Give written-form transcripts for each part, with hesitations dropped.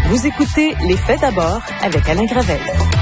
Vous écoutez Les Faits d'abord avec Alain Gravel.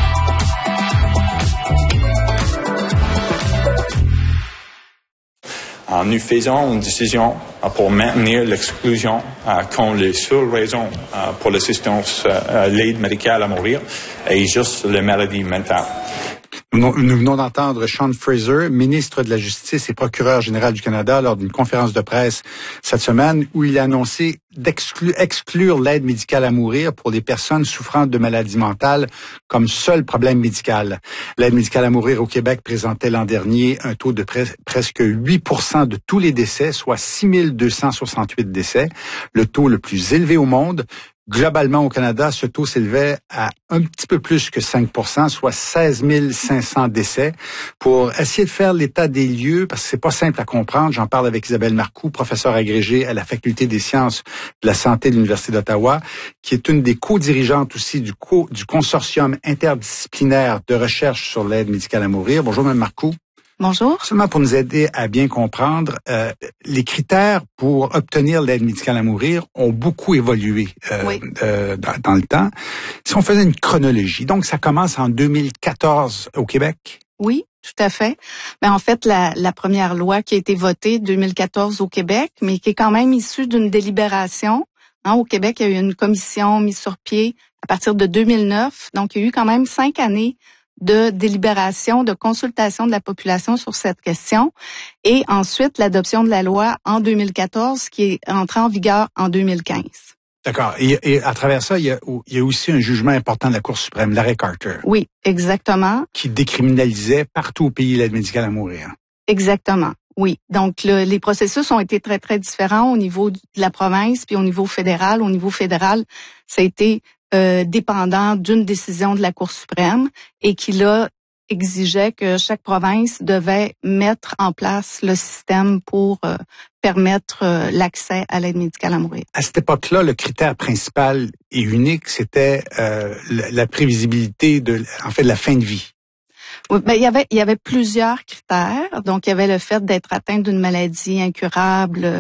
Nous faisons une décision pour maintenir l'exclusion quand les seules raisons pour l'assistance, l'aide médicale à mourir est juste la maladie mentale. Nous venons d'entendre Sean Fraser, ministre de la Justice et procureur général du Canada, lors d'une conférence de presse cette semaine où il a annoncé d'exclure l'aide médicale à mourir pour les personnes souffrant de maladies mentales comme seul problème médical. L'aide médicale à mourir au Québec présentait l'an dernier un taux de presque 8% de tous les décès, soit 6 268 décès, le taux le plus élevé au monde. Globalement, au Canada, ce taux s'élevait à un petit peu plus que 5%, soit 16 500 décès. Pour essayer de faire l'état des lieux, parce que c'est pas simple à comprendre, j'en parle avec Isabelle Marcoux, professeure agrégée à la Faculté des sciences de la santé de l'Université d'Ottawa, qui est une des co-dirigeantes aussi du consortium interdisciplinaire de recherche sur l'aide médicale à mourir. Bonjour, Mme Marcoux. Bonjour. Seulement pour nous aider à bien comprendre, les critères pour obtenir l'aide médicale à mourir ont beaucoup évolué dans le temps. Si on faisait une chronologie, donc ça commence en 2014 au Québec? Oui, tout à fait. Ben, en fait, la première loi qui a été votée 2014 au Québec, mais qui est quand même issue d'une délibération. Au Québec, il y a eu une commission mise sur pied à partir de 2009. Donc, il y a eu quand même 5 années de délibération, de consultation de la population sur cette question. Et ensuite, l'adoption de la loi en 2014 qui est entrée en vigueur en 2015. D'accord. Et à travers ça, il y a aussi un jugement important de la Cour suprême, l'arrêt Carter. Oui, exactement. Qui décriminalisait partout au pays l'aide médicale à mourir. Exactement. Oui. Donc, les processus ont été très, très différents au niveau de la province puis au niveau fédéral. Au niveau fédéral, ça a été dépendant d'une décision de la Cour suprême et qui, là, exigeait que chaque province devait mettre en place le système pour permettre l'accès à l'aide médicale à mourir. À cette époque-là, le critère principal et unique, c'était la prévisibilité de la fin de vie. Oui, ben, il y avait plusieurs critères. Donc, il y avait le fait d'être atteint d'une maladie incurable,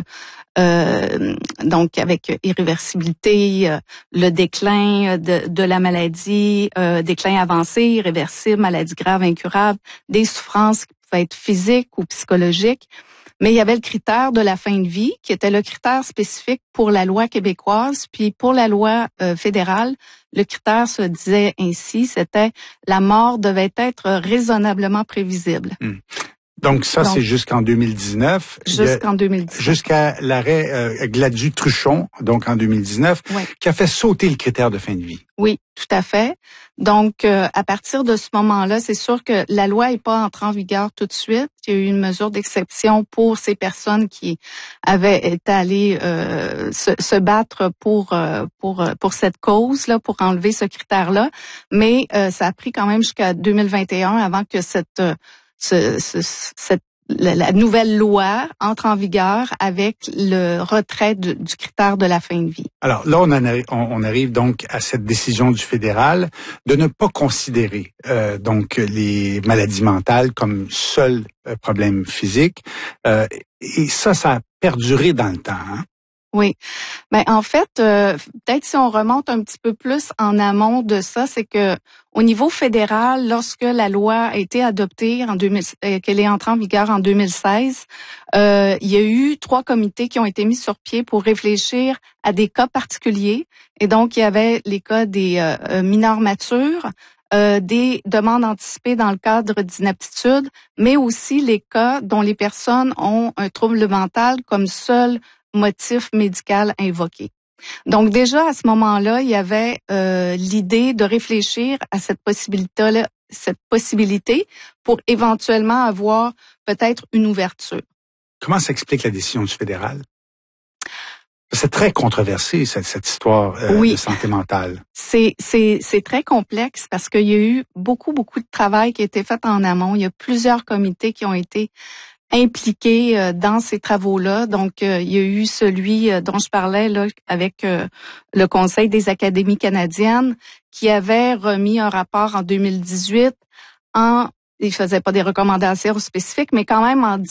donc avec irréversibilité, le déclin de la maladie, déclin avancé, irréversible, maladie grave, incurable, des souffrances qui pouvaient être physiques ou psychologiques. Mais il y avait le critère de la fin de vie, qui était le critère spécifique pour la loi québécoise. Puis pour la loi fédérale, le critère se disait ainsi, c'était la mort devait être raisonnablement prévisible. Donc ça, c'est jusqu'en 2019. Jusqu'en 2019. Jusqu'à l'arrêt Gladu-Truchon, donc en 2019, qui a fait sauter le critère de fin de vie. Oui, tout à fait. Donc, à partir de ce moment-là, c'est sûr que la loi n'est pas entrée en vigueur tout de suite. Il y a eu une mesure d'exception pour ces personnes qui avaient été allées se battre pour cette cause-là, pour enlever ce critère-là. Mais ça a pris quand même jusqu'à 2021 avant que la nouvelle loi entre en vigueur avec le retrait du critère de la fin de vie. Alors là, on arrive donc à cette décision du fédéral de ne pas considérer donc les maladies mentales comme seul problème physique. Et ça a perduré dans le temps. Hein? Oui. Ben en fait, peut-être si on remonte un petit peu plus en amont de ça, c'est que au niveau fédéral, lorsque la loi a été adoptée qu'elle est entrée en vigueur en 2016, il y a eu 3 comités qui ont été mis sur pied pour réfléchir à des cas particuliers. Et donc, il y avait les cas des mineurs matures, des demandes anticipées dans le cadre d'inaptitude, mais aussi les cas dont les personnes ont un trouble mental comme seul motif médical invoqué. Donc déjà à ce moment-là, il y avait l'idée de réfléchir à cette possibilité pour éventuellement avoir peut-être une ouverture. Comment s'explique la décision du fédéral? C'est très controversé cette histoire de santé mentale. C'est très complexe parce qu'il y a eu beaucoup de travail qui a été fait en amont. Il y a plusieurs comités qui ont été impliqués dans ces travaux-là. Donc, il y a eu celui dont je parlais là avec le Conseil des académies canadiennes qui avait remis un rapport en 2018 il faisait pas des recommandations spécifiques, mais quand même en